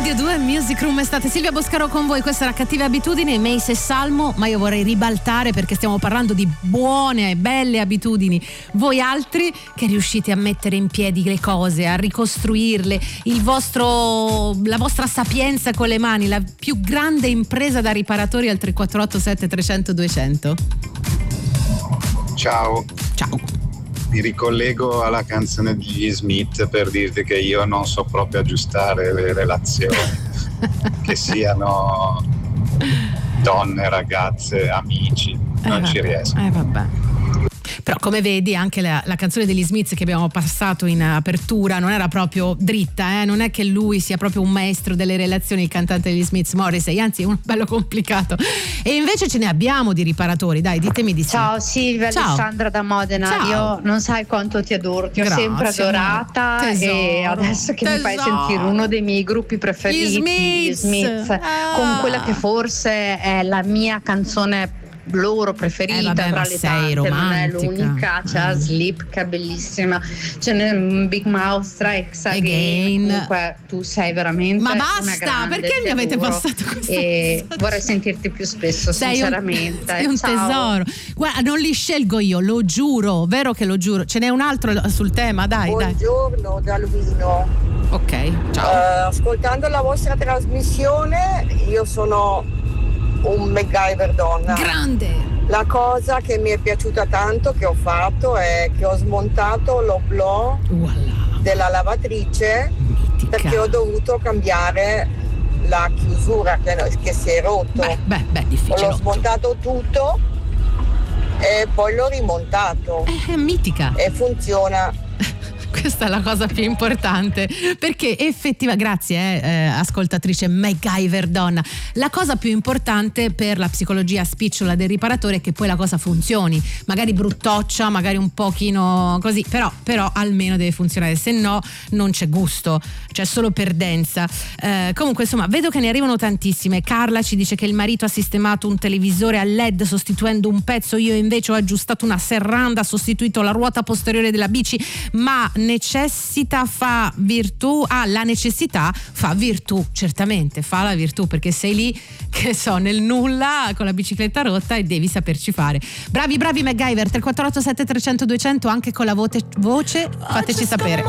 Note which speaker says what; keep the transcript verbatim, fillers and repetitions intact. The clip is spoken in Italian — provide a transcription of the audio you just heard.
Speaker 1: Radio due Music Room Estate, Silvia Boscaro con voi. Questa era Cattive Abitudini, Mace e Salmo, ma io vorrei ribaltare perché stiamo parlando di buone e belle abitudini. Voi altri che riuscite a mettere in piedi le cose, a ricostruirle, il vostro, la vostra sapienza con le mani, la più grande impresa da riparatori al tre quattro otto sette trecento duecento.
Speaker 2: Ciao.
Speaker 1: Ciao.
Speaker 2: Mi ricollego alla canzone degli Smith per dirti che io non so proprio aggiustare le relazioni, che siano donne, ragazze, amici, non
Speaker 1: eh,
Speaker 2: ci riesco.
Speaker 1: Eh vabbè. Però come vedi anche la, la canzone degli Smiths che abbiamo passato in apertura non era proprio dritta, eh? Non è che lui sia proprio un maestro delle relazioni, il cantante degli Smiths, Morrissey, anzi è un bello complicato. E invece ce ne abbiamo di riparatori, dai, ditemi di sì.
Speaker 3: Ciao Silvia,
Speaker 1: Ciao.
Speaker 3: Alessandra da Modena.
Speaker 1: Ciao.
Speaker 3: Io non sai quanto ti adoro, ti
Speaker 1: Grazie,
Speaker 3: ho sempre adorata
Speaker 1: tesoro,
Speaker 3: e adesso che
Speaker 1: tesoro.
Speaker 3: mi fai sentire uno dei miei gruppi preferiti,
Speaker 1: Gli Smiths,
Speaker 3: gli Smiths,
Speaker 1: ah.
Speaker 3: con quella che forse è la mia canzone loro preferita,
Speaker 1: eh, vabbè,
Speaker 3: tra
Speaker 1: ma
Speaker 3: le
Speaker 1: sei
Speaker 3: tante,
Speaker 1: romantica.
Speaker 3: non è l'unica, c'è
Speaker 1: Mm.
Speaker 3: Sleep che è bellissima, ce n'è Big Mouth Strikes Again.
Speaker 1: Again.
Speaker 3: Comunque tu sei veramente
Speaker 1: Ma
Speaker 3: una
Speaker 1: basta,
Speaker 3: grande,
Speaker 1: perché mi
Speaker 3: ti
Speaker 1: avete
Speaker 3: adoro.
Speaker 1: passato questo
Speaker 3: e
Speaker 1: messaggio?
Speaker 3: vorrei sentirti più spesso,
Speaker 1: Sei un,
Speaker 3: sinceramente.
Speaker 1: sei un
Speaker 3: Ciao.
Speaker 1: tesoro. Guarda, non li scelgo io, lo giuro, vero che lo giuro. Ce n'è un altro sul tema, dai,
Speaker 4: Buongiorno da Luino.
Speaker 1: dai. Ok, ciao.
Speaker 4: Uh, ascoltando la vostra trasmissione, io sono un MacGyver donna.
Speaker 1: Grande.
Speaker 4: La cosa che mi è piaciuta tanto che ho fatto è che ho smontato l'oblò
Speaker 1: Voilà.
Speaker 4: della lavatrice
Speaker 1: Mitica.
Speaker 4: perché ho dovuto cambiare la chiusura che, che si è rotto.
Speaker 1: Beh, beh, beh, difficile.
Speaker 4: L'ho smontato tutto e poi l'ho rimontato
Speaker 1: È mitica.
Speaker 4: e funziona.
Speaker 1: Questa è la cosa più importante, perché effettiva, grazie eh, eh, ascoltatrice MacGyver donna, la cosa più importante per la psicologia spicciola del riparatore è che poi la cosa funzioni, magari bruttoccia, magari un pochino così, però, però almeno deve funzionare, se no non c'è gusto, c'è solo perdenza. Eh, comunque insomma vedo che ne arrivano tantissime. Carla ci dice che il marito ha sistemato un televisore a L E D sostituendo un pezzo, io invece ho aggiustato una serranda, sostituito la ruota posteriore della bici, ma necessità fa virtù. Ah, la necessità fa virtù, certamente fa la virtù, perché sei lì, che so, nel nulla con la bicicletta rotta e devi saperci fare. Bravi bravi MacGyver. Tre quattro otto sette trecento duecento, anche con la voce, voce fateci sapere.